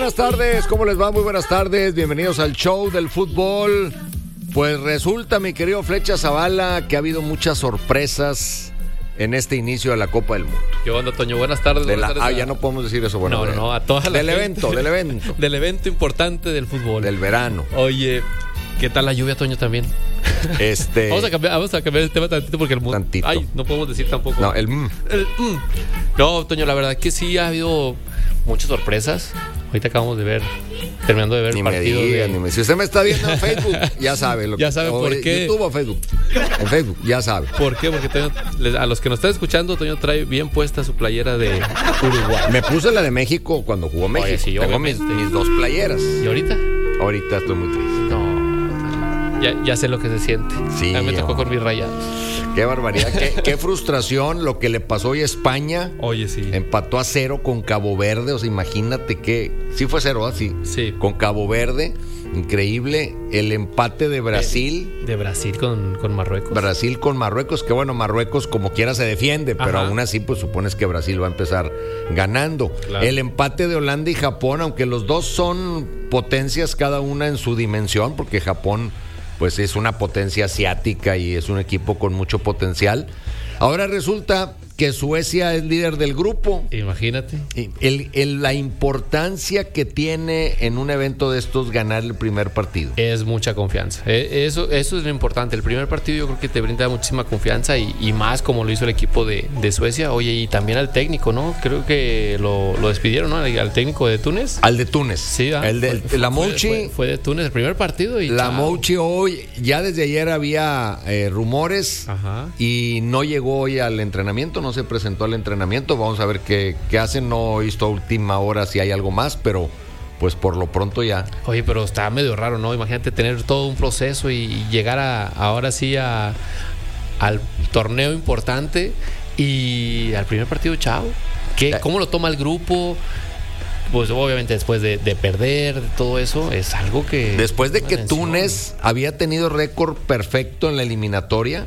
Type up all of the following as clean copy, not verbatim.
Buenas tardes, ¿cómo les va? Muy buenas tardes, bienvenidos al show del fútbol. Pues resulta, mi querido Flecha Zavala, que ha habido muchas sorpresas en este inicio de la Copa del Mundo. ¿Qué onda, Toño? Buenas tardes. Ya no podemos decir eso. Bueno, no, a toda la gente. Del evento. Del evento importante del fútbol. Del verano. Oye, ¿qué tal la lluvia, Toño, también? Vamos a cambiar el tema tantito porque el tantito. Ay, no podemos decir tampoco. No, No, Toño, la verdad que sí ha habido muchas sorpresas. Ahorita acabamos de ver, terminando de ver el partido. Si usted me está viendo en Facebook, ya sabe. Ya sabe por qué. YouTube o Facebook. En Facebook, ya sabe. ¿Por qué? Porque Toño, a los que nos están escuchando, Toño trae bien puesta su playera de Uruguay. Me puse la de México cuando jugó México. Oye, sí, tengo mis dos playeras. ¿Y ahorita? Ahorita estoy muy triste. No, ya sé lo que se siente. Sí. A mí me tocó con mis rayados. Qué barbaridad, qué frustración lo que le pasó hoy a España. Oye, sí. Empató a 0 con Cabo Verde, o sea, imagínate que... Sí fue 0, así. Sí. Con Cabo Verde, increíble. El empate de Brasil. De Brasil con Marruecos. Brasil con Marruecos, que bueno, Marruecos como quiera se defiende, pero aún así pues supones que Brasil va a empezar ganando. Claro. El empate de Holanda y Japón, aunque los dos son potencias cada una en su dimensión, porque Japón... pues es una potencia asiática y es un equipo con mucho potencial. Ahora resulta que Suecia es líder del grupo. Imagínate. La importancia que tiene en un evento de estos ganar el primer partido. Es mucha confianza. Eso es lo importante. El primer partido yo creo que te brinda muchísima confianza y más como lo hizo el equipo de Suecia. Oye, y también al técnico, ¿no? Creo que lo despidieron, ¿no? Al técnico de Túnez. Al de Túnez. Sí, la Mouchi. Fue de Túnez el primer partido. Y la Mouchi hoy, ya desde ayer había rumores. Ajá. Y no llegó hoy al entrenamiento, no se presentó al entrenamiento. Vamos a ver qué hacen. No he visto a última hora si hay algo más, pero pues por lo pronto ya. Oye, pero está medio raro, ¿no? Imagínate tener todo un proceso y llegar ahora sí al torneo importante y al primer partido, chao. ¿Cómo lo toma el grupo? Pues obviamente después de perder, de todo eso, es algo que... Después de que Túnez había tenido récord perfecto en la eliminatoria,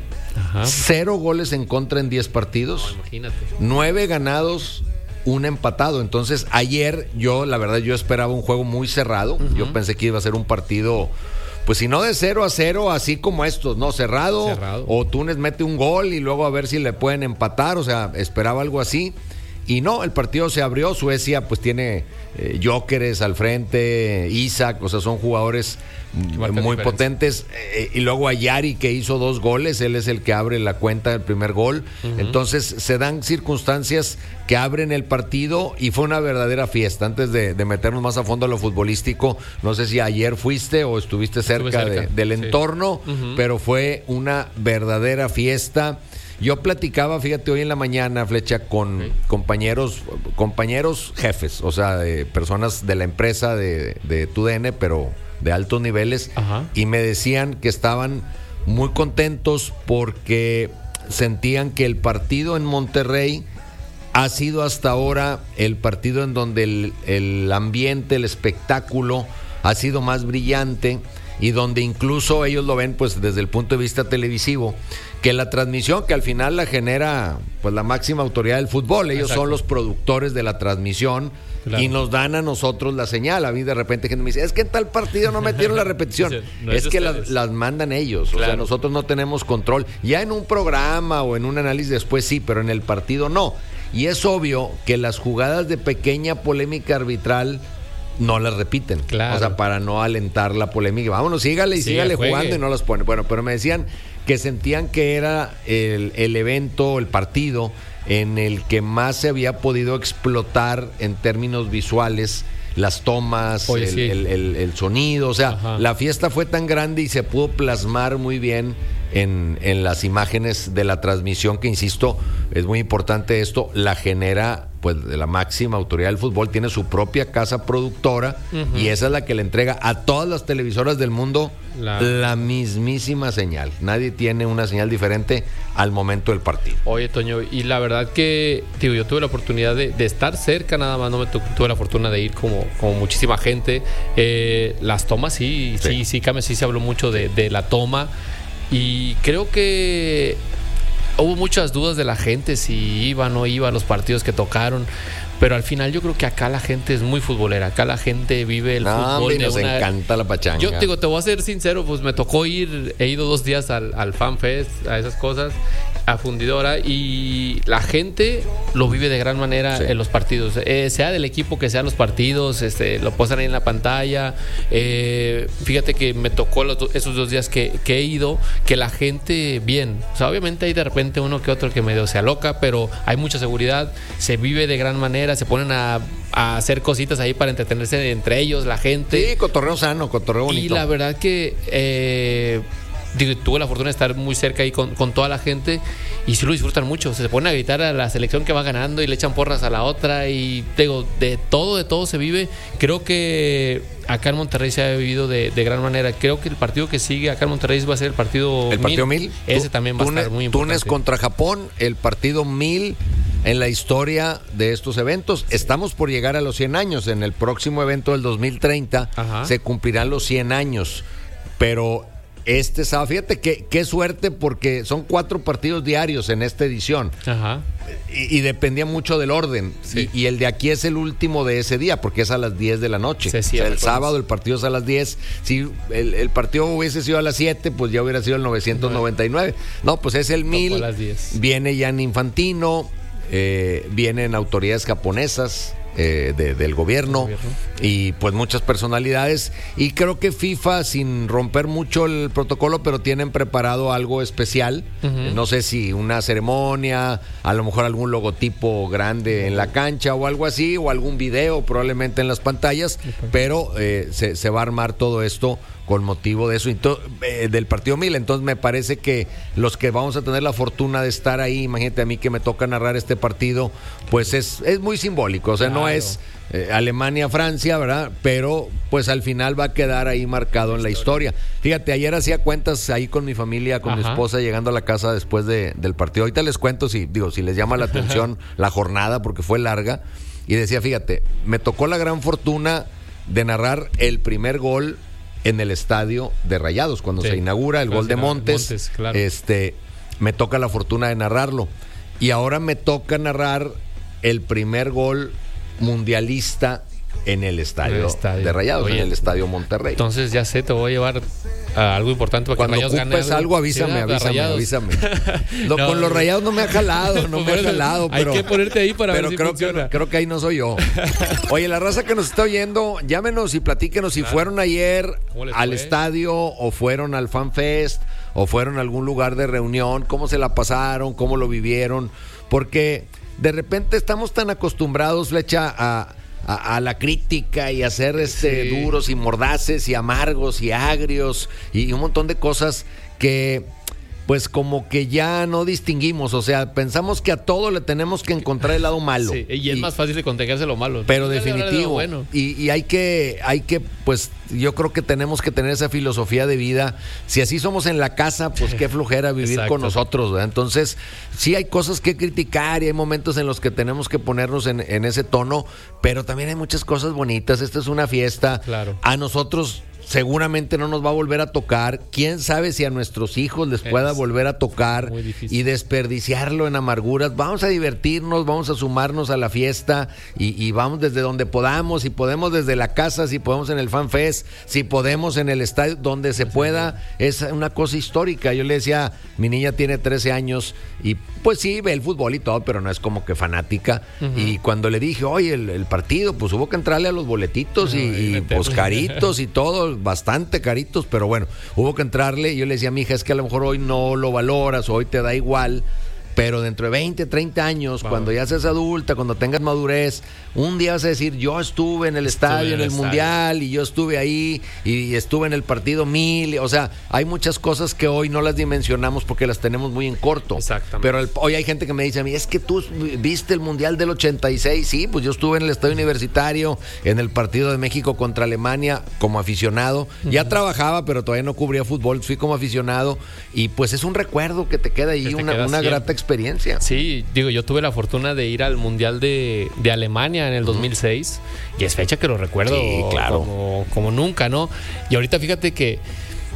0 goles en contra en 10 partidos, no, imagínate. 9 ganados, 1 empatado. Entonces ayer yo esperaba un juego muy cerrado. Yo pensé que iba a ser un partido, pues si no de 0-0, así como estos, ¿no? Cerrado. O Túnez mete un gol y luego a ver si le pueden empatar. O sea, esperaba algo así. Y no, el partido se abrió. Suecia pues tiene Gyökeres al frente, Isak, o sea, son jugadores muy potentes. Y luego Ayari, que hizo 2 goles, él es el que abre la cuenta del primer gol. Entonces se dan circunstancias que abren el partido y fue una verdadera fiesta. Antes de meternos más a fondo a lo futbolístico, no sé si ayer fuiste o estuviste cerca. Del entorno, pero fue una verdadera fiesta. Yo platicaba, fíjate, hoy en la mañana, Flecha, con compañeros jefes, o sea, de personas de la empresa de TUDN, pero de altos niveles, y me decían que estaban muy contentos porque sentían que el partido en Monterrey ha sido hasta ahora el partido en donde el ambiente, el espectáculo ha sido más brillante y donde incluso ellos lo ven pues desde el punto de vista televisivo, que la transmisión que al final la genera pues la máxima autoridad del fútbol, ellos son los productores de la transmisión. Claro. Y nos dan a nosotros la señal. A mí de repente gente me dice, es que en tal partido no metieron la repetición. No es que las mandan ellos. Claro. O sea, nosotros no tenemos control. Ya en un programa o en un análisis después sí, pero en el partido no. Y es obvio que las jugadas de pequeña polémica arbitral no las repiten. Claro. O sea, para no alentar la polémica. Vámonos, sígale jugando y no las pone. Bueno, pero me decían que sentían que era el evento, el partido en el que más se había podido explotar en términos visuales, las tomas, el sonido, o sea, la fiesta fue tan grande y se pudo plasmar muy bien en las imágenes de la transmisión, que insisto, es muy importante esto, la genera pues de la máxima autoridad del fútbol, tiene su propia casa productora y esa es la que le entrega a todas las televisoras del mundo la mismísima señal. Nadie tiene una señal diferente al momento del partido. Oye, Toño, y la verdad que yo tuve la oportunidad de estar cerca, nada más no tuve la fortuna de ir como muchísima gente. Las tomas sí, Cami, sí se habló mucho de la toma y creo que hubo muchas dudas de la gente si iba o no iba a los partidos que tocaron, Pero al final yo creo que acá la gente es muy futbolera. Acá la gente vive el fútbol. Nos encanta la pachanga. Yo digo, te voy a ser sincero, pues me tocó ir, he ido 2 días al Fan Fest, a esas cosas, a Fundidora, y la gente lo vive de gran manera en los partidos. Sea del equipo que sean los partidos, lo posan ahí en la pantalla. Fíjate que me tocó esos 2 días que he ido, que la gente bien. O sea, obviamente hay de repente uno que otro que medio se aloca, pero hay mucha seguridad, se vive de gran manera. Se ponen a hacer cositas ahí para entretenerse entre ellos, la gente. Sí, cotorreo sano, cotorreo bonito. Y la verdad que tuve la fortuna de estar muy cerca ahí con toda la gente, y sí lo disfrutan mucho. Se ponen a gritar a la selección que va ganando y le echan porras a la otra, y digo, de todo se vive. Creo que acá en Monterrey se ha vivido de gran manera. Creo que el partido que sigue acá en Monterrey va a ser el partido 1000. Ese también va a estar muy importante. Túnez contra Japón, el partido 1000 en la historia de estos eventos. Estamos por llegar a los 100 años. En el próximo evento del 2030 se cumplirán los 100 años. Pero sábado, fíjate qué suerte, porque son 4 partidos diarios en esta edición. Y dependía mucho del orden. Y el de aquí es el último de ese día, porque es a las 10 de la noche. El sábado el partido es a las 10. Si el partido hubiese sido a las 7, pues ya hubiera sido el 999. No, pues es el 1000. Viene Gianni Infantino, vienen autoridades japonesas del gobierno, y pues muchas personalidades, y creo que FIFA, sin romper mucho el protocolo, pero tienen preparado algo especial. No sé si una ceremonia, a lo mejor algún logotipo grande en la cancha o algo así, o algún video probablemente en las pantallas, pero se va a armar todo esto con motivo de eso, del partido 1000. Entonces me parece que los que vamos a tener la fortuna de estar ahí, imagínate a mí que me toca narrar este partido, pues es muy simbólico. O sea, no es Alemania-Francia, ¿verdad? Pero pues al final va a quedar ahí marcado en la historia. Fíjate, ayer hacía cuentas ahí con mi familia, con mi esposa, llegando a la casa después del partido. Ahorita les cuento si les llama la atención la jornada, porque fue larga. Y decía, fíjate, me tocó la gran fortuna de narrar el primer gol en el estadio de Rayados, cuando se inaugura el gol de Montes. Claro. Me toca la fortuna de narrarlo. Y ahora me toca narrar el primer gol mundialista en el estadio de Rayados. Oye, en el estadio Monterrey. Entonces ya sé, te voy a llevar a algo importante para cuando que Rayados gane algo. Avísame. Con los Rayados no me ha jalado, pero hay que ponerte ahí para ver si creo que ahí no soy yo. Oye, la raza que nos está oyendo, llámenos y platíquenos si fueron ayer al estadio, o fueron al Fan Fest, o fueron a algún lugar de reunión, cómo se la pasaron, cómo lo vivieron, porque de repente estamos tan acostumbrados, Flecha, a la crítica, y a ser duros y mordaces y amargos y agrios y un montón de cosas que pues como que ya no distinguimos. O sea, pensamos que a todo le tenemos que encontrar el lado malo. Sí, y es más fácil de contagiarse lo malo. Pero definitivo. Bueno. Y hay que, pues, yo creo que tenemos que tener esa filosofía de vida. Si así somos en la casa, pues qué flojera vivir con nosotros, ¿verdad? Entonces, sí hay cosas que criticar, y hay momentos en los que tenemos que ponernos en ese tono, pero también hay muchas cosas bonitas. Esta es una fiesta. Claro. A nosotros seguramente no nos va a volver a tocar. Quién sabe si a nuestros hijos les pueda volver a tocar, y desperdiciarlo en amarguras. Vamos a divertirnos, vamos a sumarnos a la fiesta, y vamos desde donde podamos. Si podemos desde la casa, si podemos en el Fan Fest, si podemos en el estadio, donde se pueda. Es una cosa histórica. Yo le decía, mi niña tiene 13 años y pues sí, ve el fútbol y todo, pero no es como que fanática. Y cuando le dije, oye, el partido, pues hubo que entrarle a los boletitos, y pues caritos y todo, bastante caritos, pero bueno, hubo que entrarle. Y yo le decía a mi hija, es que a lo mejor hoy no lo valoras, hoy te da igual, pero dentro de 20, 30 años, cuando ya seas adulta, cuando tengas madurez, un día vas a decir, yo estuve en el estadio, en el Mundial, y yo estuve ahí, y estuve en el partido 1000. O sea, hay muchas cosas que hoy no las dimensionamos porque las tenemos muy en corto. Exactamente. Pero hoy hay gente que me dice a mí, es que tú viste el Mundial del 86. Sí, pues yo estuve en el estadio universitario, en el partido de México contra Alemania, como aficionado. Ya trabajaba, pero todavía no cubría fútbol, fui como aficionado, y pues es un recuerdo que te queda ahí, una grata experiencia. Sí, digo, yo tuve la fortuna de ir al Mundial de Alemania en el 2006, y es fecha que lo recuerdo como nunca, ¿no? Y ahorita fíjate que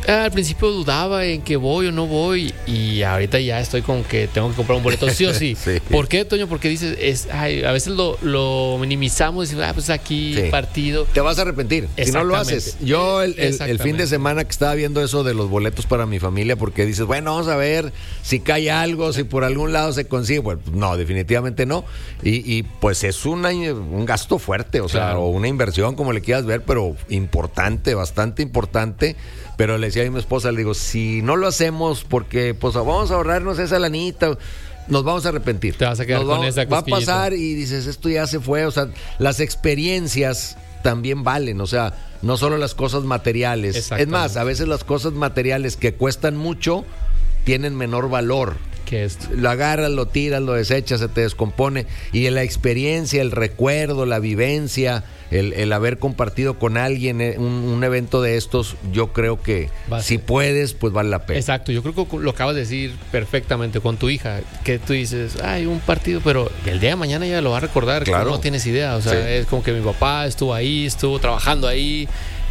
Al principio dudaba en que voy o no voy, y ahorita ya estoy con que tengo que comprar un boleto sí o sí. Sí. ¿Por qué, Toño? Porque dices, a veces lo minimizamos y decimos, pues aquí partido. Te vas a arrepentir si no lo haces. Yo el fin de semana que estaba viendo eso de los boletos para mi familia, porque dices, bueno, vamos a ver si cae algo, si por algún lado se consigue. Bueno, no, definitivamente no. Y pues es un gasto fuerte, o sea, o una inversión, como le quieras ver, pero importante, bastante importante. Pero le decía a mi esposa, le digo, si no lo hacemos porque pues vamos a ahorrarnos esa lanita, nos vamos a arrepentir. Te vas a quedar con esa cosquillita. Va a pasar y dices, esto ya se fue. O sea, las experiencias también valen, o sea, no solo las cosas materiales. Es más, a veces las cosas materiales que cuestan mucho tienen menor valor. ¿Qué es esto? Lo agarras, lo tiras, lo desechas, se te descompone. Y la experiencia, el recuerdo, la vivencia, el haber compartido con alguien un evento de estos, yo creo que si puedes, pues vale la pena. Exacto, yo creo que lo acabas de decir perfectamente con tu hija, que tú dices, un partido, pero el día de mañana ella lo va a recordar, claro. No tienes idea, o sea, es como que mi papá estuvo ahí, estuvo trabajando ahí,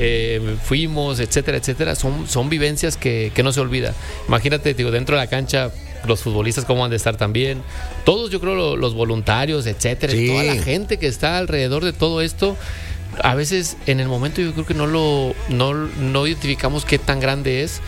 fuimos, etcétera, etcétera. Son vivencias que no se olvida. Imagínate, digo, dentro de la cancha, los futbolistas cómo han de estar también, todos, yo creo, los voluntarios, etcétera, toda la gente que está alrededor de todo esto. A veces en el momento yo creo que no identificamos qué tan grande es,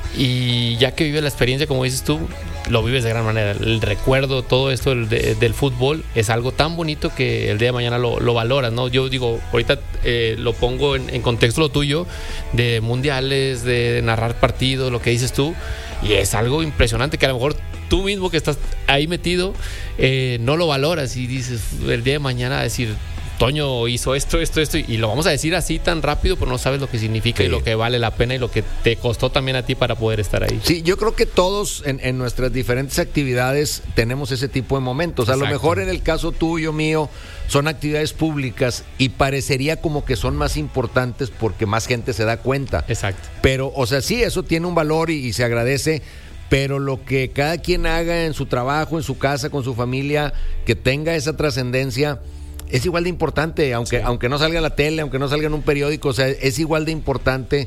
y ya que vives la experiencia, como dices tú, lo vives de gran manera. El recuerdo, todo esto del fútbol es algo tan bonito que el día de mañana lo valoras, ¿no? Yo digo, ahorita lo pongo en contexto lo tuyo, de mundiales, de narrar partidos, lo que dices tú, y es algo impresionante que a lo mejor tú mismo que estás ahí metido no lo valoras, y dices el día de mañana decir, Toño hizo esto, y lo vamos a decir así tan rápido, pero no sabes lo que significa y lo que vale la pena y lo que te costó también a ti para poder estar ahí. Sí, yo creo que todos en nuestras diferentes actividades tenemos ese tipo de momentos. Exacto. A lo mejor en el caso tuyo, mío, son actividades públicas y parecería como que son más importantes porque más gente se da cuenta. Exacto. Pero, o sea, sí, eso tiene un valor y se agradece. Pero lo que cada quien haga en su trabajo, en su casa, con su familia, que tenga esa trascendencia, es igual de importante, aunque no salga en la tele, aunque no salga en un periódico, o sea, es igual de importante.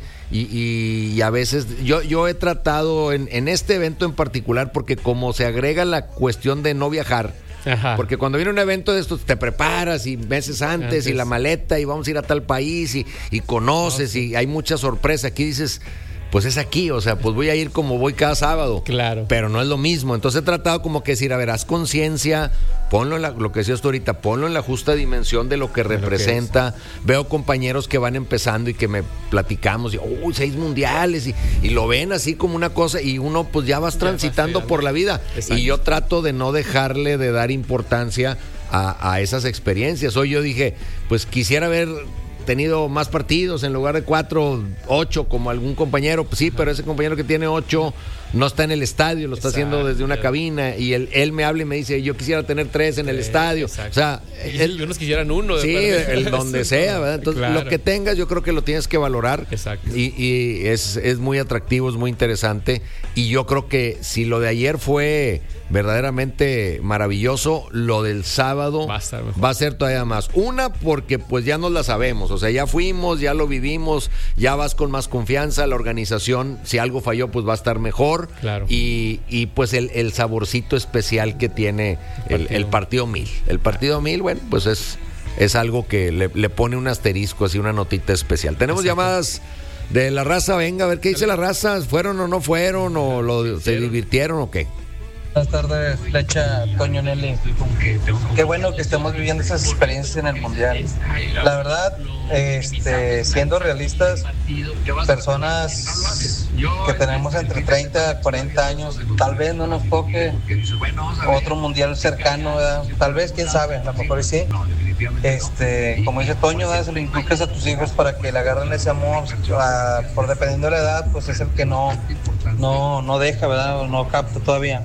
Y a veces yo he tratado en este evento en particular, porque como se agrega la cuestión de no viajar. Ajá. Porque cuando viene un evento de estos te preparas y meses antes y la maleta y vamos a ir a tal país y conoces y hay mucha sorpresa. Aquí dices, pues es aquí, o sea, pues voy a ir como voy cada sábado. Claro. Pero no es lo mismo. Entonces he tratado como que decir, a ver, haz conciencia, ponlo en lo que decías tú ahorita, ponlo en la justa dimensión de lo que representa. Veo compañeros que van empezando y que me platicamos, y 6 mundiales, y lo ven así como una cosa, y uno pues ya vas transitando por la vida. Exacto. Y yo trato de no dejarle de dar importancia a esas experiencias. Hoy yo dije, pues quisiera haber tenido más partidos en lugar de 4, 8 como algún compañero, pues sí, pero ese compañero que tiene 8 no está en el estadio, lo está haciendo desde una cabina, y él me habla y me dice, yo quisiera tener 3 en el estadio. Exacto. O sea, unos quisieran 1. Sí, el donde sea, ¿verdad? Entonces, claro, lo que tengas yo creo que lo tienes que valorar. Exacto. Y es muy atractivo, es muy interesante, y yo creo que si lo de ayer fue verdaderamente maravilloso, lo del sábado va a ser todavía más. Una, porque pues ya nos la sabemos, o sea, ya fuimos, ya lo vivimos, ya vas con más confianza, la organización, si algo falló, pues va a estar mejor. Claro. Y pues el saborcito especial que tiene el partido 1000. El partido 1000, bueno, pues es algo que le pone un asterisco, así una notita especial. Tenemos llamadas de la raza, venga, a ver qué dice la raza, ¿fueron o no fueron, o se divirtieron o qué? Buenas tardes, Flecha, Toño, Nelly. Qué bueno que estemos viviendo esas experiencias en el Mundial. La verdad, siendo realistas, personas que tenemos entre 30 a 40 años, tal vez no nos toque otro Mundial cercano, ¿verdad? Tal vez, quién sabe, a lo mejor sí. Como dice Toño, ¿verdad? Se lo inculcas a tus hijos para que le agarren ese amor, por dependiendo de la edad, pues es el que no deja, ¿verdad? O no capta todavía.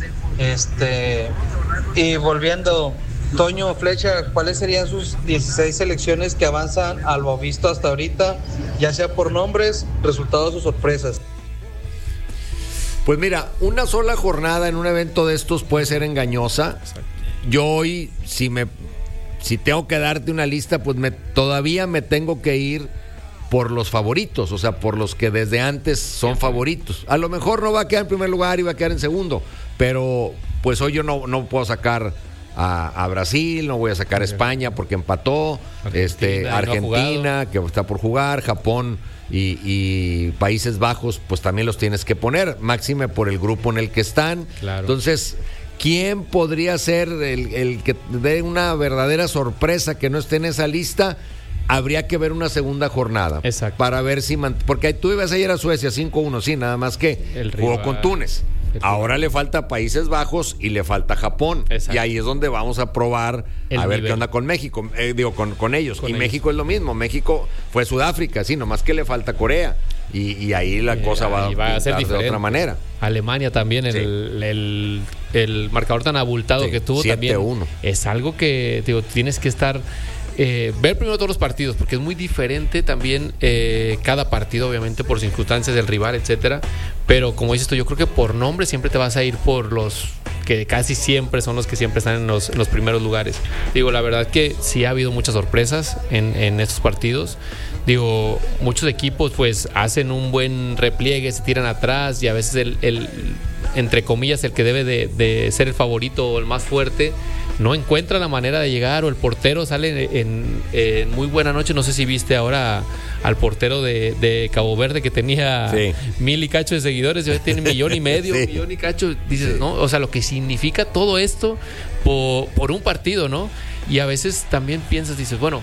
Y volviendo, Toño, Flecha, ¿cuáles serían sus 16 selecciones que avanzan a lo visto hasta ahorita, ya sea por nombres, resultados o sorpresas? Pues mira, una sola jornada en un evento de estos puede ser engañosa. Yo hoy, si tengo que darte una lista, pues todavía me tengo que ir por los favoritos, o sea, por los que desde antes son favoritos. A lo mejor no va a quedar en primer lugar y va a quedar en segundo, pero pues hoy yo no puedo sacar a Brasil, no voy a sacar a España porque empató, Argentina que está por jugar, Japón y Países Bajos, pues también los tienes que poner, máxime por el grupo en el que están. Claro. Entonces, ¿quién podría ser el que dé una verdadera sorpresa que no esté en esa lista? Habría que ver una segunda jornada. Exacto. Para ver si... Porque tú ibas ayer a Suecia 5-1, sí, nada más que jugó con Túnez. Ahora le falta Países Bajos y le falta Japón. Exacto. Y ahí es donde vamos a probar a ver qué onda con México. Con ellos. Y México es lo mismo. México fue Sudáfrica, sí, nomás que le falta Corea. Y ahí la cosa va a ser diferente. De otra manera. Alemania también, el marcador tan abultado que tuvo 7-1. También es algo que tienes que estar... ver primero todos los partidos, porque es muy diferente también cada partido, obviamente por circunstancias del rival, etcétera. Pero como dices tú, yo creo que por nombre siempre te vas a ir por los que casi siempre son los que siempre están en los primeros lugares. La verdad que sí ha habido muchas sorpresas en estos partidos. Muchos equipos pues hacen un buen repliegue, se tiran atrás y a veces el entre comillas el que debe de ser el favorito o el más fuerte no encuentra la manera de llegar, o el portero sale en muy buena noche. No sé si viste ahora al portero de Cabo Verde, que tenía 1,000 y cacho de seguidores, y hoy tiene 1,5 millones, 1,000,000 y cacho. Dices, ¿no? O sea, lo que significa todo esto por un partido, ¿no? Y a veces también piensas, dices, bueno,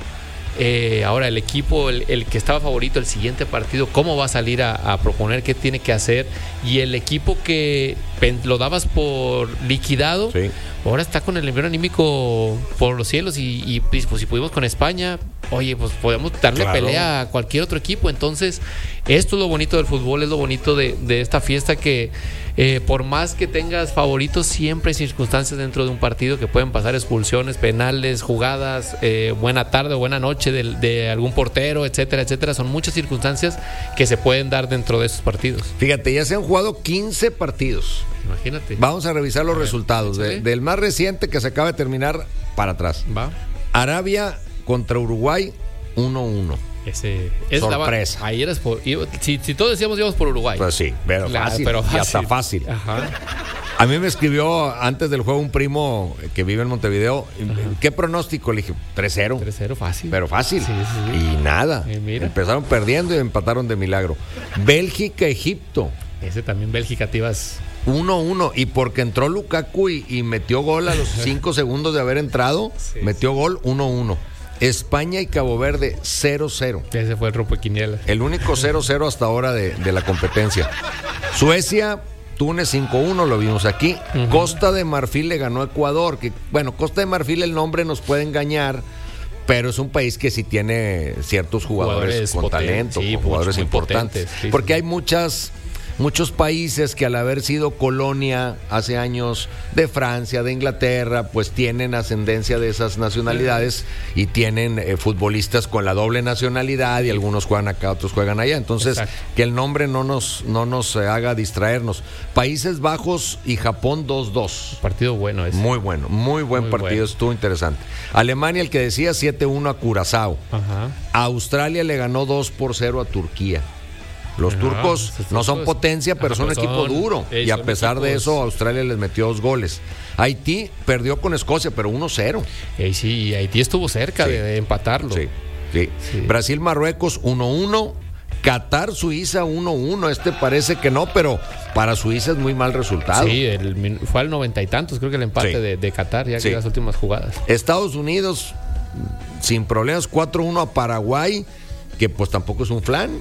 ahora el equipo, el que estaba favorito el siguiente partido, ¿cómo va a salir a proponer qué tiene que hacer? Y el equipo que lo dabas por liquidado, ahora está con el nivel anímico por los cielos. Y pues si pudimos con España, oye, pues podemos darle pelea a cualquier otro equipo. Entonces, esto es lo bonito del fútbol, es lo bonito de esta fiesta, que por más que tengas favoritos, siempre hay circunstancias dentro de un partido que pueden pasar: expulsiones, penales, jugadas, buena tarde o buena noche de algún portero, etcétera, etcétera. Son muchas circunstancias que se pueden dar dentro de esos partidos. Fíjate, ya se han jugado 15 partidos. Imagínate. Vamos a revisar los resultados del más reciente, que se acaba de terminar, para atrás. Arabia contra Uruguay, 1-1. Sorpresa. Ahí eras si todos decíamos íbamos por Uruguay. Pues sí, pero fácil. Y hasta fácil. Ajá. A mí me escribió antes del juego un primo que vive en Montevideo. ¿Qué pronóstico? Le dije 3-0. 3-0, fácil. Pero fácil. Sí. Y nada. Empezaron perdiendo y empataron de milagro. Bélgica, Egipto. Ese también, Bélgica, te ibas 1-1. Y porque entró Lukaku y metió gol a los 5 segundos de haber entrado, metió gol, 1-1. España y Cabo Verde, 0-0. Ese fue el rompequiniela. El único 0-0 hasta ahora de la competencia. Suecia, Túnez 5-1, lo vimos aquí. Costa de Marfil le ganó a Ecuador. Que, bueno, Costa de Marfil, el nombre nos puede engañar, pero es un país que sí tiene ciertos jugadores con talento, con jugadores importantes. Porque hay muchos países que, al haber sido colonia hace años de Francia, de Inglaterra, pues tienen ascendencia de esas nacionalidades y tienen futbolistas con la doble nacionalidad, y algunos juegan acá, otros juegan allá. Entonces, que el nombre no nos haga distraernos. Países Bajos y Japón, 2-2. Partido bueno ese. Muy bueno, muy buen partido, bueno. Estuvo interesante. Alemania, el que decía, 7-1 a Curazao. Australia le ganó 2-0 a Turquía. Los turcos no son potencia, pero son un equipo duro. Y a pesar de eso, Australia les metió 2 goles. Haití perdió con Escocia, pero 1-0. Sí, Haití estuvo cerca de empatarlo. Sí. Brasil, Marruecos, 1-1. Qatar, Suiza, 1-1. Parece que no, pero para Suiza es muy mal resultado. Sí, fue al 90 y tantos, creo que el empate de Qatar, ya que las últimas jugadas. Estados Unidos, sin problemas, 4-1 a Paraguay, que pues tampoco es un flan.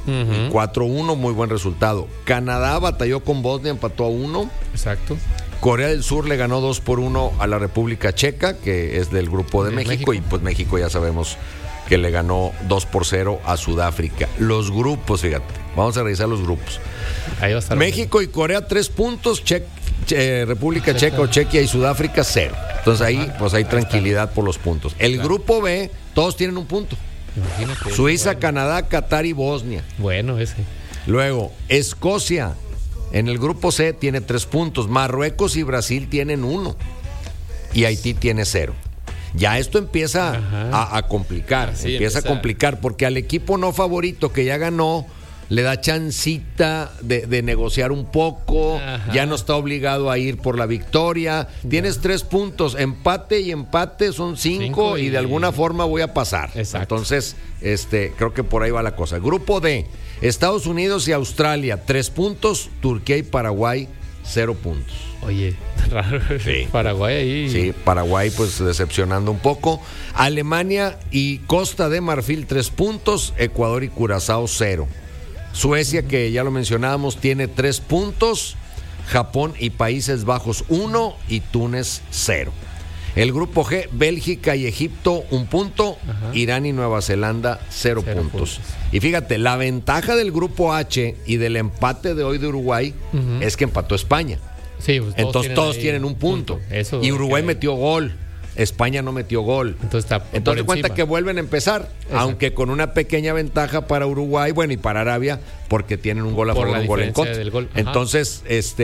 4-1, muy buen resultado. Canadá batalló con Bosnia, empató a 1. Exacto. Corea del Sur le ganó 2-1 a la República Checa, que es del grupo de México. Y pues México ya sabemos que le ganó 2-0 a Sudáfrica. Los grupos, fíjate, vamos a revisar los grupos. Ahí va a estar México y Corea, 3 puntos. República Checa o Chequia y Sudáfrica, 0. Entonces ahí pues hay tranquilidad por los puntos. El grupo B, todos tienen un punto. Imagínate, Suiza, Canadá, Qatar y Bosnia. Bueno, ese. Luego, Escocia en el grupo C tiene 3 puntos. Marruecos y Brasil tienen 1. Y Haití tiene 0. ya esto empieza a complicar, Sí, empieza a complicar, porque al equipo no favorito que ya ganó, le da chancita de negociar un poco, ya no está obligado a ir por la victoria. Tienes 3 puntos, empate y empate son 5 y de alguna forma voy a pasar. Exacto. Entonces, creo que por ahí va la cosa. Grupo D, Estados Unidos y Australia, 3 puntos, Turquía y Paraguay, 0 puntos. Oye, raro. Sí. Paraguay ahí. Sí, Paraguay pues decepcionando un poco. Alemania y Costa de Marfil, 3 puntos, Ecuador y Curazao, 0. Suecia, que ya lo mencionábamos, tiene 3 puntos. Japón y Países Bajos, 1 y Túnez, 0. El grupo G, Bélgica y Egipto, 1 punto. Irán y Nueva Zelanda, 0 puntos. Y fíjate, la ventaja del grupo H y del empate de hoy de Uruguay es que empató España. Sí, pues entonces todos tienen un punto. Eso, y Uruguay metió gol. España no metió gol. Entonces cuenta que vuelven a empezar, exacto, aunque con una pequeña ventaja para Uruguay, bueno, y para Arabia, porque tienen un gol a favor, un gol en contra. Entonces,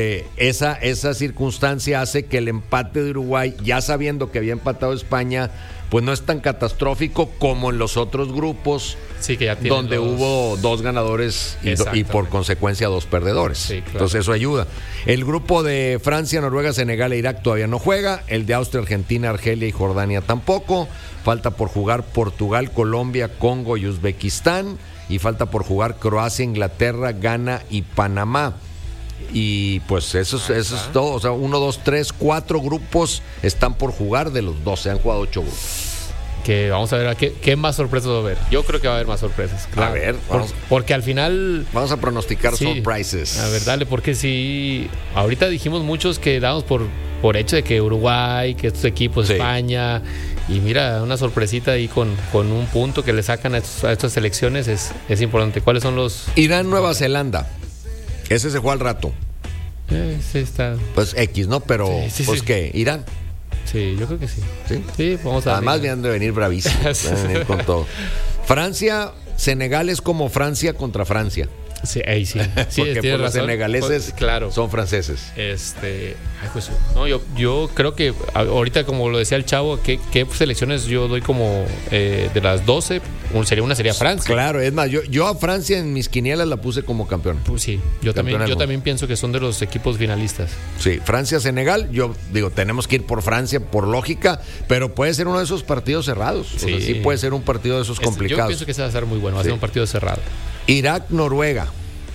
esa circunstancia hace que el empate de Uruguay, ya sabiendo que había empatado España, pues no es tan catastrófico como en los otros grupos, sí, que ya donde hubo 2 ganadores y por consecuencia 2 perdedores. Sí, claro. Entonces eso ayuda. El grupo de Francia, Noruega, Senegal e Irak todavía no juega. El de Austria, Argentina, Argelia y Jordania tampoco. Falta por jugar Portugal, Colombia, Congo y Uzbekistán. Y falta por jugar Croacia, Inglaterra, Ghana y Panamá. Y pues eso es todo. O sea, 1, 2, 3, 4 grupos están por jugar de los 12. Han jugado 8 grupos. Que vamos a ver qué más sorpresas va a haber. Yo creo que va a haber más sorpresas. Claro. A ver, porque al final vamos a pronosticar surprises. A ver, dale, porque si ahorita dijimos muchos que damos por hecho de que Uruguay, que estos equipos, España, y mira, una sorpresita ahí con un punto que le sacan a estas selecciones es importante. ¿Cuáles son los? Irán, Nueva Zelanda. Ese se juega al rato. Sí, está. Pues X, ¿no? Pero, ¿qué? ¿Irán? Sí, yo creo que sí. Sí, vamos a además vienen de venir bravísimos. Van a venir con todo. Francia, Senegal es como Francia contra Francia. Sí, ahí sí. Porque pues los senegaleses son franceses. Pues, no, yo creo que ahorita, como lo decía el chavo, ¿qué selecciones yo doy como de las 12? Sería Francia. Claro, es más, yo a Francia en mis quinielas la puse como campeón. Pues sí, yo también pienso que son de los equipos finalistas. Sí, Francia-Senegal, yo digo, tenemos que ir por Francia por lógica, pero puede ser uno de esos partidos cerrados. Sí, o sea, sí puede ser un partido de esos complicados. Yo pienso que ese va a ser muy bueno, va a ser un partido cerrado. Irak-Noruega.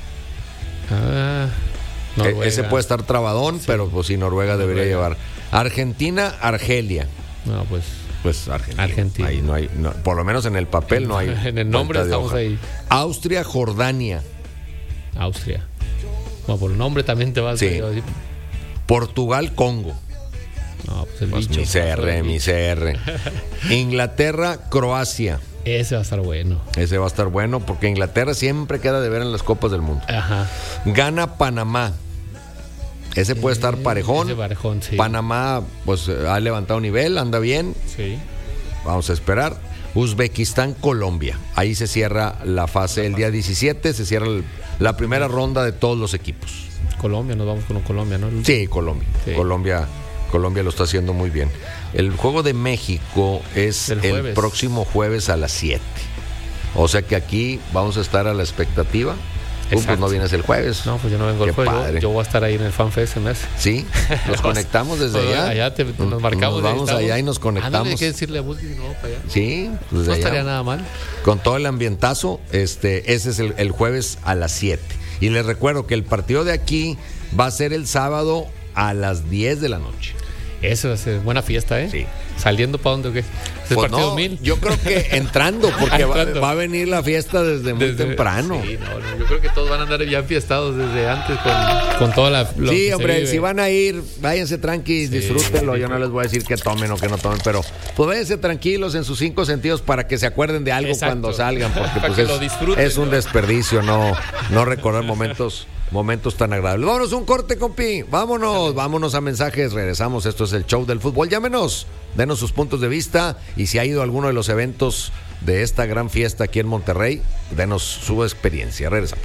Noruega. Ese puede estar trabadón, pero pues sí, Noruega debería llevar. Argentina-Argelia. No, pues Argentina. Ahí no hay, por lo menos en el papel no hay. En el nombre estamos ahí. Austria-Jordania. Austria. Bueno, por el nombre también te vas a decir. Portugal-Congo. No, pues el bicho. Mi CR. Inglaterra-Croacia. Ese va a estar bueno. Ese va a estar bueno porque Inglaterra siempre queda de ver en las Copas del Mundo. Gana Panamá. Ese puede estar parejón. Sí. Panamá pues ha levantado nivel, anda bien. Sí. Vamos a esperar. Uzbekistán, Colombia. Ahí se cierra la fase el día 17, se cierra la primera ronda de todos los equipos. Colombia, nos vamos con Colombia, ¿no? Sí, Colombia. Sí. Colombia lo está haciendo muy bien. El juego de México es el próximo jueves a las 7. O sea que aquí vamos a estar a la expectativa. Tú pues no vienes el jueves. No, pues yo no vengo el jueves. Yo voy a estar ahí en el FanFest en mes. Sí, nos conectamos desde allá. Allá nos marcamos. Nos vamos allá y nos conectamos. Hay que decirle a Busquis no para allá. Sí, desde no allá. estaría nada mal. Con todo el ambientazo, ese es el jueves a las 7. Y les recuerdo que el partido de aquí va a ser el sábado a las 10 de la noche. Eso es buena fiesta, ¿eh? Sí. ¿Saliendo para dónde o qué? ¿Es pues partido no, 1000? Yo creo que entrando, porque va a venir la fiesta desde muy temprano. Sí, yo creo que todos van a andar ya fiestados desde antes con toda la... Sí, hombre, si van a ir, váyanse tranquilos, disfrútenlo. Yo no les voy a decir que tomen o que no tomen, pero pues váyanse tranquilos en sus 5 sentidos para que se acuerden de algo cuando salgan, porque pues es un desperdicio no recordar momentos tan agradables. Vámonos un corte, compi. Vámonos a mensajes. Regresamos. Esto es el show del fútbol. Llámenos, denos sus puntos de vista y si ha ido a alguno de los eventos de esta gran fiesta aquí en Monterrey, denos su experiencia. Regresamos.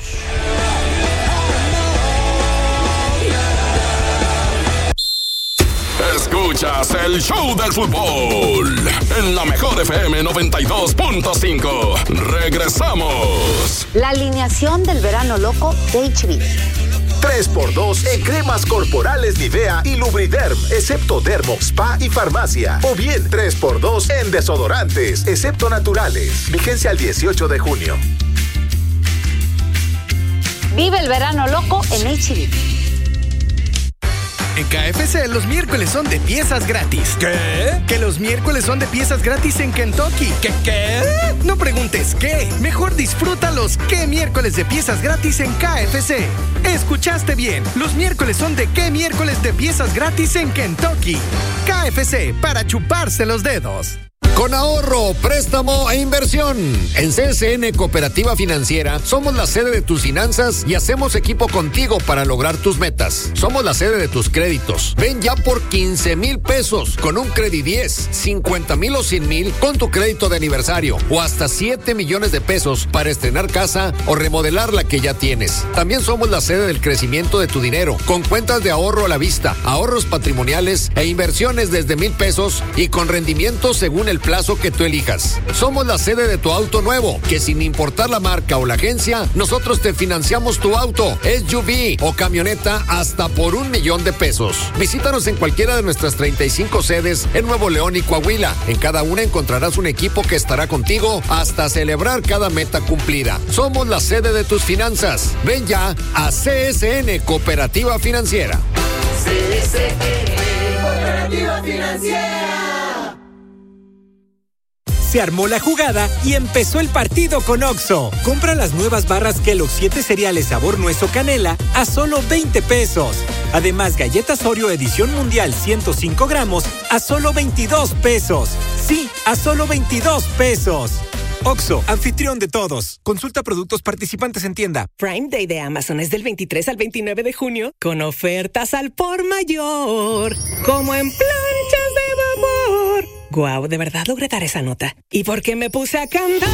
Escuchas el show del fútbol en la mejor FM 92.5. Regresamos. La alineación del verano loco de HB. 3x2 en cremas corporales Nivea y Lubriderm, excepto Dermo, Spa y Farmacia. O bien 3x2 en desodorantes, excepto naturales. Vigencia el 18 de junio. Vive el verano loco en HB. En KFC los miércoles son de piezas gratis. ¿Qué? Que los miércoles son de piezas gratis en Kentucky. ¿Qué? No preguntes qué. Mejor disfruta los ¿qué miércoles de piezas gratis en KFC? Escuchaste bien. Los miércoles son de ¿qué miércoles de piezas gratis en Kentucky? KFC, para chuparse los dedos. Con ahorro, préstamo e inversión. En CSN Cooperativa Financiera somos la sede de tus finanzas y hacemos equipo contigo para lograr tus metas. Somos la sede de tus créditos. Ven ya por 15,000 pesos con un Credit 10, 50,000 o 100,000 con tu crédito de aniversario o hasta 7 millones de pesos para estrenar casa o remodelar la que ya tienes. También somos la sede del crecimiento de tu dinero con cuentas de ahorro a la vista, ahorros patrimoniales e inversiones desde 1,000 pesos y con rendimiento según el plazo que tú elijas. Somos la sede de tu auto nuevo, que sin importar la marca o la agencia, nosotros te financiamos tu auto, SUV o camioneta hasta por 1,000,000 de pesos. Visítanos en cualquiera de nuestras 35 sedes en Nuevo León y Coahuila. En cada una encontrarás un equipo que estará contigo hasta celebrar cada meta cumplida. Somos la sede de tus finanzas. Ven ya a CSN Cooperativa Financiera. CSN Cooperativa Financiera. Se armó la jugada y empezó el partido con Oxxo. Compra las nuevas barras Kellogg's 7 cereales sabor nuez o canela a solo 20 pesos. Además, galletas Oreo edición mundial 105 gramos a solo 22 pesos. Sí, a solo 22 pesos. Oxxo, anfitrión de todos. Consulta productos participantes en tienda. Prime Day de Amazon es del 23 al 29 de junio con ofertas al por mayor, como en planchas de vapor. Guau, de verdad logré dar esa nota. ¿Y por qué me puse a cantar?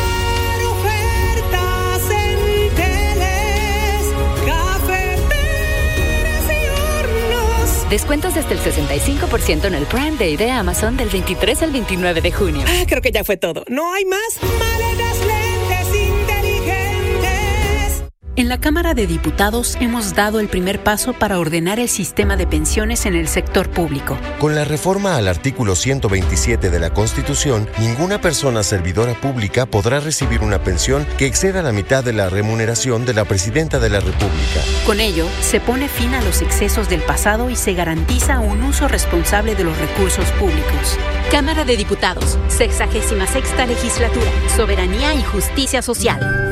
Ofertas en teles, cafeteras y hornos. Descuentos desde el 65% en el Prime Day de Amazon del 23 al 29 de junio. Creo que ya fue todo. ¿No hay más? Maletas, lentes inteligentes. En la Cámara de Diputados hemos dado el primer paso para ordenar el sistema de pensiones en el sector público. Con la reforma al artículo 127 de la Constitución, ninguna persona servidora pública podrá recibir una pensión que exceda la mitad de la remuneración de la Presidenta de la República. Con ello, se pone fin a los excesos del pasado y se garantiza un uso responsable de los recursos públicos. Cámara de Diputados, 66ª Legislatura, Soberanía y Justicia Social.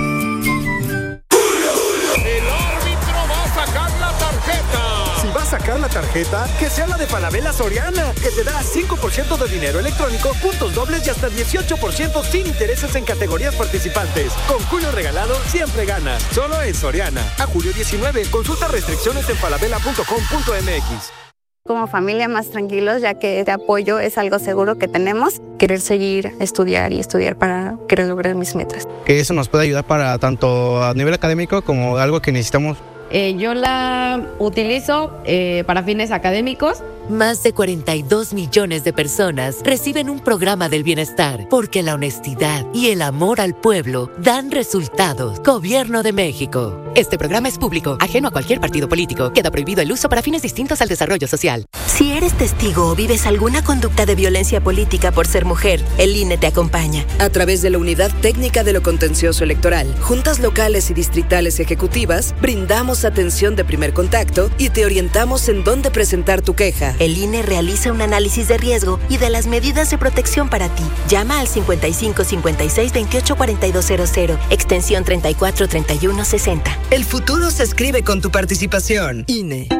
Sacar la tarjeta, que sea la de Falabella Soriana, que te da 5% de dinero electrónico, puntos dobles y hasta 18% sin intereses en categorías participantes. Con Julio Regalado siempre ganas. Solo en Soriana. A julio 19. Consulta restricciones en falabella.com.mx. Como familia más tranquilos, ya que este apoyo es algo seguro que tenemos. Querer seguir, estudiar para querer lograr mis metas. Que eso nos puede ayudar para tanto a nivel académico como algo que necesitamos. Yo la utilizo para fines académicos. Más de 42 millones de personas reciben un programa del bienestar porque la honestidad y el amor al pueblo dan resultados. Gobierno de México. Este programa es público, ajeno a cualquier partido político. Queda prohibido el uso para fines distintos al desarrollo social. Si eres testigo o vives alguna conducta de violencia política por ser mujer, el INE te acompaña. A través de la Unidad Técnica de lo Contencioso Electoral, juntas locales y distritales ejecutivas, brindamos atención de primer contacto y te orientamos en dónde presentar tu queja. El INE realiza un análisis de riesgo y de las medidas de protección para ti. Llama al 55 56 28 4200, extensión 34 31 60. El futuro se escribe con tu participación. INE.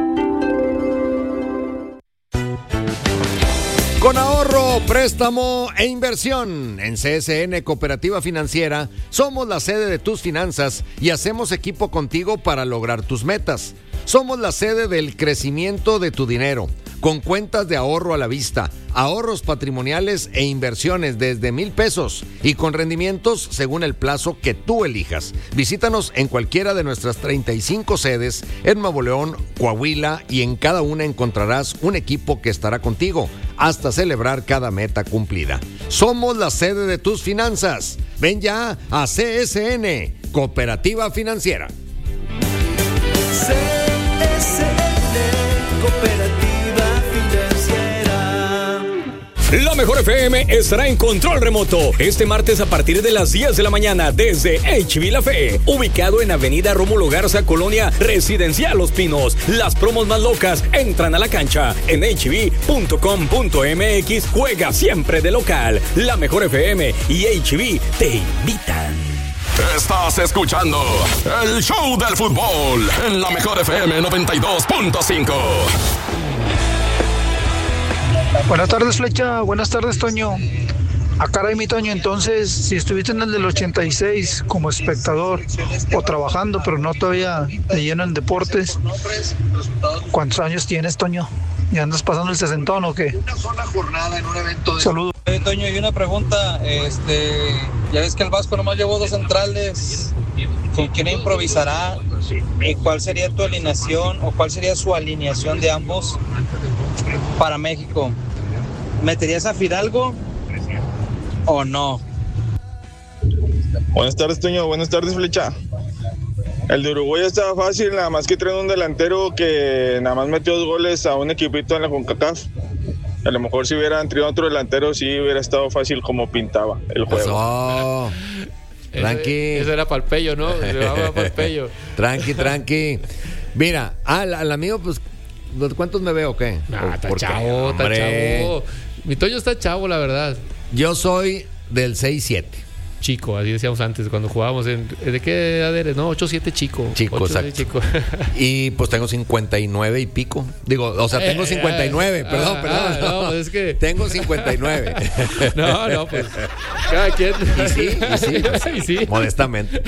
Con ahorro, préstamo e inversión. En CSN Cooperativa Financiera somos la sede de tus finanzas y hacemos equipo contigo para lograr tus metas. Somos la sede del crecimiento de tu dinero. con cuentas de ahorro a la vista, ahorros patrimoniales e inversiones desde $1,000 y con rendimientos según el plazo que tú elijas. Visítanos en cualquiera de nuestras 35 sedes en Nuevo León, Coahuila, y en cada una encontrarás un equipo que estará contigo hasta celebrar cada meta cumplida. Somos la sede de tus finanzas. Ven ya a CSN, Cooperativa Financiera. Cooperativa Financiera. La Mejor FM estará en control remoto este martes a partir de las 10 de la mañana desde HB La Fe, ubicado en Avenida Rómulo Garza, Colonia Residencial Los Pinos. Las promos más locas entran a la cancha en hb.com.mx. Juega siempre de local. La Mejor FM y HB te invitan. Estás escuchando el show del fútbol en La Mejor FM 92.5. Buenas tardes, Flecha. Buenas tardes, Toño. Caray, mi Toño, entonces, si estuviste en el del 86 como espectador o trabajando, pero no todavía de lleno en deportes, ¿cuántos años tienes, Toño? ¿Ya andas pasando el 60 o qué? Saludos. Toño, y una pregunta, ya ves que el Vasco nomás llevó 2 centrales, ¿con quién improvisará? ¿Cuál sería tu alineación o cuál sería su alineación de ambos para México? ¿Meterías a Fidalgo o no? Buenas tardes, Toño. Buenas tardes, Flecha. El de Uruguay estaba fácil, nada más que traen un delantero que nada más metió 2 goles a un equipito en la CONCACAF. A lo mejor si hubieran traído otro delantero, sí hubiera estado fácil como pintaba el juego. Tranqui. Eso era Palpeyo, ¿no? Palpeyo. Tranqui. Mira, al amigo, pues, ¿cuántos me veo o qué? Está chavo. Mi Toño está chavo, la verdad. Yo soy del 6-7. Chico, así decíamos antes cuando jugábamos. ¿De qué edad eres? No, 8-7 chico. Chico, exacto. Chico. Y pues tengo 59 y pico. Digo, o sea, tengo 59. Perdón. No, pues es que... Tengo 59. No, pues... Cada quien. Y sí. Modestamente.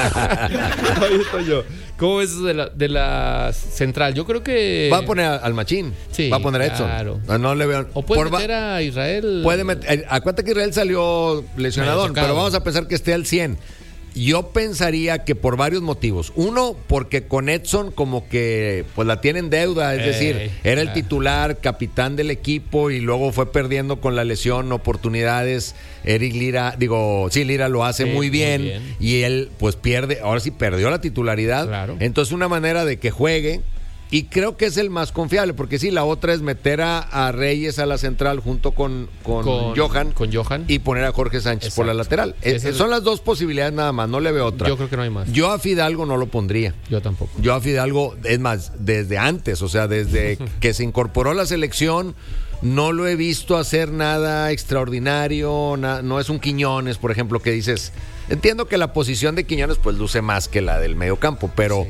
Ahí estoy yo. ¿Cómo ves eso de la central? Yo creo que... Va a poner al Machín. Sí, va a poner a Edson. Claro. No le veo... O puede meter a Israel. Puede meter... Acuérdate que Israel salió lesionado, pero vamos a pensar que esté al 100. Yo pensaría que por varios motivos. Uno, porque con Edson como que pues la tienen deuda, es decir, era el titular, capitán del equipo y luego fue perdiendo con la lesión oportunidades. Eric Lira, Lira lo hace muy bien y él pues pierde, ahora sí perdió la titularidad. Claro. Entonces una manera de que juegue. Y creo que es el más confiable, porque sí, la otra es meter a Reyes a la central junto con Johan. Y poner a Jorge Sánchez por la lateral. Son las 2 posibilidades nada más, no le veo otra. Yo creo que no hay más. Yo a Fidalgo no lo pondría. Yo tampoco. Yo a Fidalgo, es más, desde antes, o sea, desde que se incorporó a la selección, no lo he visto hacer nada extraordinario. No es un Quiñones, por ejemplo, que dices... Entiendo que la posición de Quiñones pues luce más que la del mediocampo, pero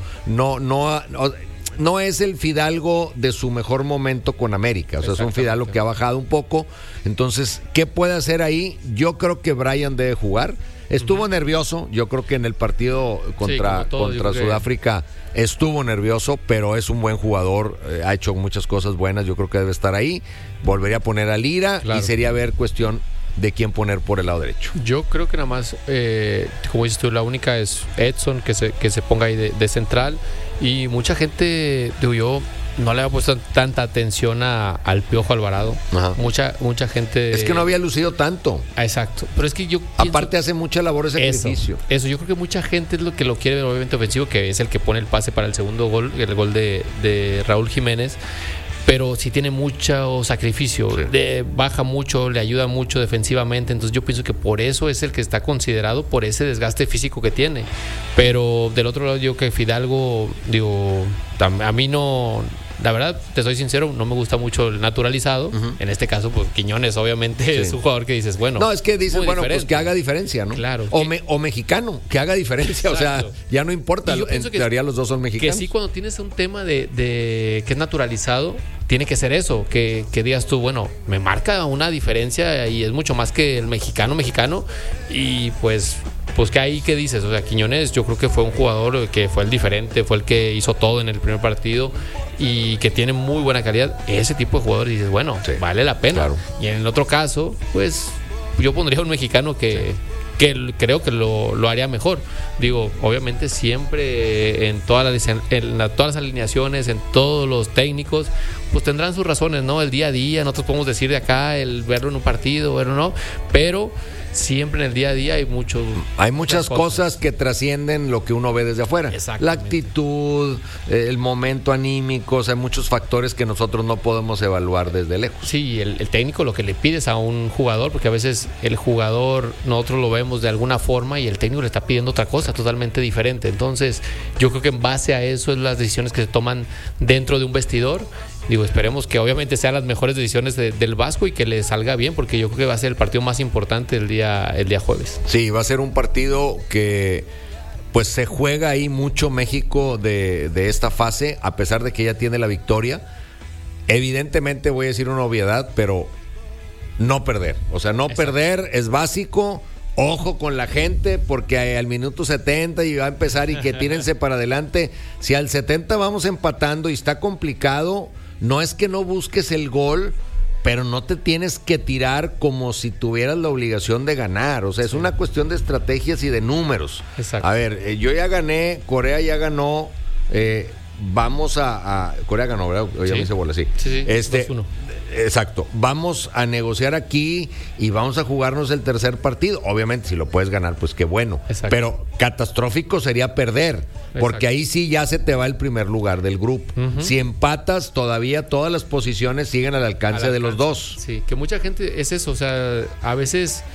no es el Fidalgo de su mejor momento con América. O sea, es un Fidalgo que ha bajado un poco. Entonces, ¿qué puede hacer ahí? Yo creo que Brian debe jugar. Estuvo nervioso. Yo creo que en el partido contra Sudáfrica estuvo nervioso, pero es un buen jugador. Ha hecho muchas cosas buenas. Yo creo que debe estar ahí. Volvería a poner a Lira y sería ver cuestión de quién poner por el lado derecho. Yo creo que nada más, como dices tú, la única es Edson, que se ponga ahí de central. Y mucha gente, yo no le había puesto tanta atención al Piojo Alvarado. Ajá. Mucha gente... Es que no había lucido tanto. Exacto. Pero es que yo aparte hace mucha labor de sacrificio. Eso, yo creo que mucha gente es lo que lo quiere ver, obviamente ofensivo, que es el que pone el pase para el segundo gol, el gol de Raúl Jiménez. Pero sí tiene mucho sacrificio, baja mucho, le ayuda mucho defensivamente. Entonces yo pienso que por eso es el que está considerado, por ese desgaste físico que tiene. Pero del otro lado, yo que Fidalgo, a mí no... La verdad, te soy sincero, no me gusta mucho el naturalizado. Uh-huh. En este caso, pues Quiñones obviamente es un jugador que dices, bueno... No, es que dices, bueno, pues que haga diferencia, ¿no? Claro. O mexicano, que haga diferencia. Exacto. O sea, ya no importa. En teoría los dos son mexicanos. Que sí, cuando tienes un tema de que es naturalizado, tiene que ser eso, que digas tú, bueno, me marca una diferencia y es mucho más que el mexicano. Y pues pues ¿qué dices? O sea, Quiñones yo creo que fue un jugador que fue el diferente, fue el que hizo todo en el primer partido y que tiene muy buena calidad. Ese tipo de jugadores dices, bueno, vale la pena. Claro. Y en el otro caso, pues yo pondría un mexicano que creo que lo haría mejor. Digo, obviamente siempre en todas las alineaciones, en todos los técnicos, pues tendrán sus razones, ¿no? El día a día, nosotros podemos decir de acá, el verlo en un partido, verlo no, pero siempre en el día a día hay muchas cosas que trascienden lo que uno ve desde afuera. La actitud, el momento anímico, o sea, hay muchos factores que nosotros no podemos evaluar desde lejos. Sí, el técnico, lo que le pides a un jugador, porque a veces el jugador nosotros lo vemos de alguna forma y el técnico le está pidiendo otra cosa totalmente diferente. Entonces yo creo que en base a eso es las decisiones que se toman dentro de un vestidor. Digo, esperemos que obviamente sean las mejores decisiones del Vasco y que le salga bien, porque yo creo que va a ser el partido más importante el día jueves. Sí, va a ser un partido que pues se juega ahí mucho México de esta fase, a pesar de que ya tiene la victoria. Evidentemente voy a decir una obviedad, pero no perder. O sea, no perder es básico. Ojo con la gente, porque al minuto 70 y va a empezar y que tírense para adelante. Si al 70 vamos empatando y está complicado, no es que no busques el gol, pero no te tienes que tirar como si tuvieras la obligación de ganar. O sea, es una cuestión de estrategias y de números. Exacto. A ver, yo ya gané, Corea ya ganó, vamos a Corea ganó, ¿verdad? Ya me hice bola, sí. 2-1. Exacto, vamos a negociar aquí y vamos a jugarnos el tercer partido. Obviamente, si lo puedes ganar, pues qué bueno. Exacto. Pero catastrófico sería perder, porque ahí sí ya se te va el primer lugar del grupo. Si empatas, todavía todas las posiciones siguen al alcance de los dos. Sí, que mucha gente es eso, o sea, a veces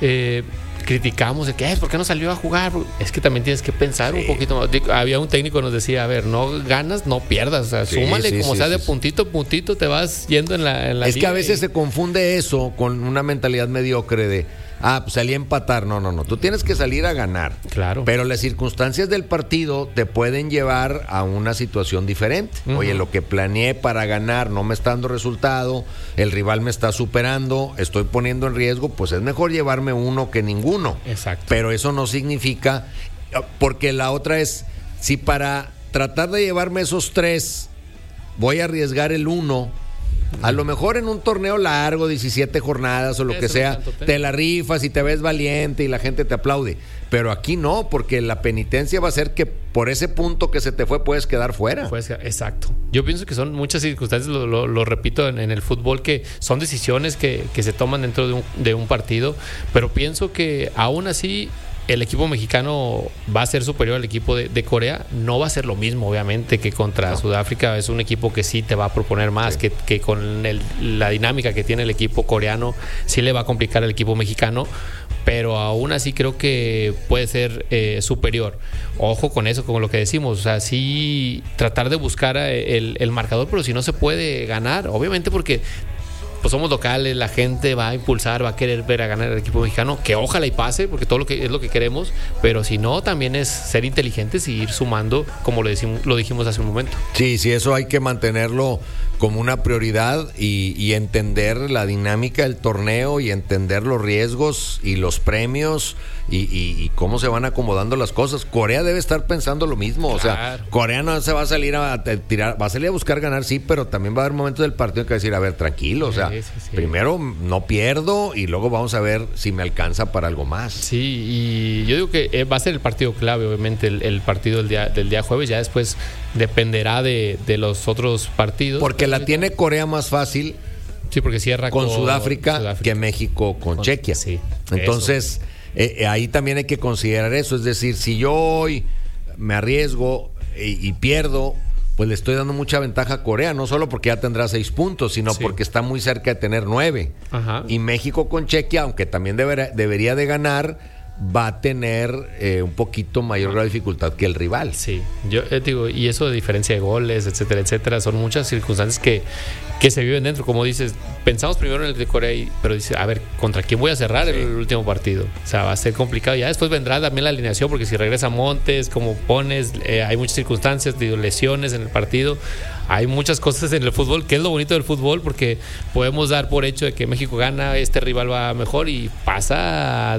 criticamos de que ¿por qué no salió a jugar? Es que también tienes que pensar un poquito más. Había un técnico que nos decía, a ver, no ganas, no pierdas, o sea, súmale de puntito a puntito, te vas yendo en la es que a veces se confunde eso con una mentalidad mediocre de pues salí a empatar. No, tú tienes que salir a ganar. Claro. Pero las circunstancias del partido te pueden llevar a una situación diferente. Oye, lo que planeé para ganar no me está dando resultado, el rival me está superando, estoy poniendo en riesgo, pues es mejor llevarme uno que ninguno. Exacto. Pero eso no significa, porque la otra es, si para tratar de llevarme esos 3 voy a arriesgar el 1, a lo mejor en un torneo largo, 17 jornadas o lo que sea, te la rifas y te ves valiente y la gente te aplaude. Pero aquí no, porque la penitencia va a ser que por ese punto que se te fue puedes quedar fuera. Exacto. Yo pienso que son muchas circunstancias, lo repito, en el fútbol, que son decisiones que se toman dentro de un partido, pero pienso que aún así el equipo mexicano va a ser superior al equipo de Corea. No va a ser lo mismo, obviamente, que contra Sudáfrica. Es un equipo que sí te va a proponer más, que con la dinámica que tiene el equipo coreano sí le va a complicar al equipo mexicano, pero aún así creo que puede ser superior. Ojo con eso, como lo que decimos, o sea, sí tratar de buscar el marcador, pero si no se puede ganar, obviamente, porque pues somos locales, la gente va a impulsar, va a querer ver a ganar el equipo mexicano, que ojalá y pase, porque todo es lo que queremos, pero si no, también es ser inteligentes y ir sumando, como lo dijimos hace un momento. Sí, eso hay que mantenerlo como una prioridad y entender la dinámica del torneo y entender los riesgos y los premios y cómo se van acomodando las cosas. Corea debe estar pensando lo mismo, claro. O sea, Corea no se va a salir a tirar, va a salir a buscar ganar, sí, pero también va a haber momentos del partido en que va a decir, a ver, tranquilo, o sea, primero no pierdo y luego vamos a ver si me alcanza para algo más. Sí, y yo digo que va a ser el partido clave, obviamente, el partido del día jueves. Ya después dependerá de los otros partidos. Porque la tiene Corea más fácil. Sí, porque cierra con Sudáfrica que México con Chequia. Sí, entonces ahí también hay que considerar eso. Es decir, si yo hoy me arriesgo y pierdo, pues le estoy dando mucha ventaja a Corea, no solo porque ya tendrá 6 puntos, sino porque está muy cerca de tener 9. Ajá. Y México con Chequia, aunque también debería de ganar, va a tener un poquito mayor dificultad que el rival. Sí, yo digo, y eso de diferencia de goles, etcétera, son muchas circunstancias que se viven dentro. Como dices, pensamos primero en el de Corea, pero dice, a ver, ¿contra quién voy a cerrar el último partido? O sea, va a ser complicado. Ya después vendrá también la alineación, porque si regresa Montes, como pones, hay muchas circunstancias, lesiones en el partido. Hay muchas cosas en el fútbol, que es lo bonito del fútbol, porque podemos dar por hecho de que México gana, este rival va mejor y pasa